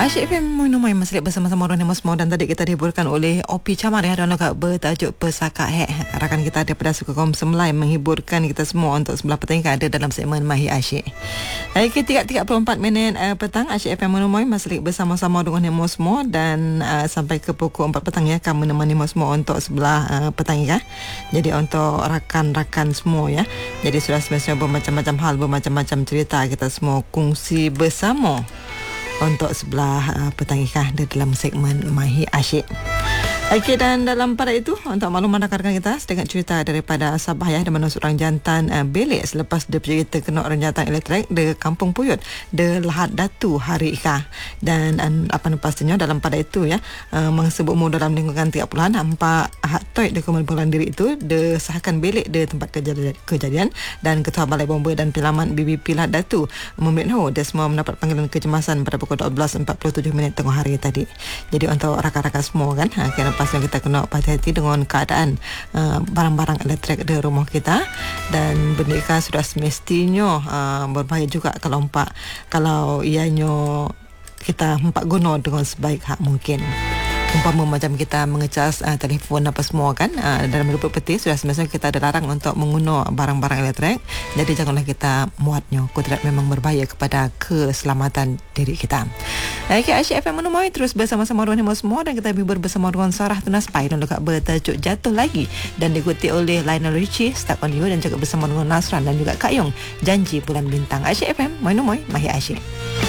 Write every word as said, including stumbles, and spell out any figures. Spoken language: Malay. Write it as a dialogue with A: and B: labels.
A: Asyik F M Minumai Masrik bersama-sama Roni Musmo. Dan tadi kita dihiburkan oleh O P Camar ya, dan juga bertajuk Pesakak Hek. Rakan kita daripada Suku Kaum Semlai menghiburkan kita semua untuk sebelah petang yang ada dalam segmen Mahir Asyik. Hari ke tiga puluh empat minit uh, petang, Asyik F M Minumai Masrik bersama-sama dengan Musmo. Dan uh, sampai ke pukul empat petang ya, kami menemani Musmo untuk sebelah uh, petang ya. Jadi untuk rakan-rakan semua ya. Jadi sudah semestinya bermacam-macam hal, bermacam-macam cerita kita semua kongsi bersama untuk sebelah uh, petang ikhah di dalam segmen Mahir Asyik. Okey, dan dalam pada itu untuk makluman rakan-rakan kita sedikit cerita daripada Sabah ya, di mana seorang jantan uh, belik selepas dia pergi terkena renjatan elektrik di Kampung Puyut di Lahad Datu hari ikhah. Dan um, apa pastinya dalam pada itu ya, uh, mangsa berumur dalam lingkungan tiga puluhan empat hak toit di kumpulan diri itu disahkan belik di tempat kejadian, kejadian dan Ketua Balai Bomba dan Penyelamat B B P Lahad Datu memberitahu dia semua mendapat panggilan kecemasan pada pukul dua belas empat puluh tujuh minit tengah hari tadi. Jadi untuk rakan-rakan semua kan, ha, kena pasal kita kena hati-hati dengan keadaan uh, barang-barang elektrik di rumah kita. Dan benda ikan sudah semestinya uh, berbahaya juga kalau empat kalau ianya kita empat guna dengan sebaik hak mungkin. Umpama macam kita mengecas uh, telefon apa semua kan, uh, dalam hidup peti sudah semestinya kita ada larang untuk mengguna barang-barang elektrik. Jadi janganlah kita muatnya, kudrat memang berbahaya kepada keselamatan diri kita. Okey, Asyik F M Minumai terus bersama-sama dengan semua, dan kita hibur bersama dengan Sarah Tunas Pai dan juga bertajuk Jatuh Lagi, dan diikuti oleh Lionel Richie Stuck On You, dan juga bersama dengan Nasran dan juga Kak Yong Janji Bulan Bintang. Asyik F M Minumai Mahir Asyik.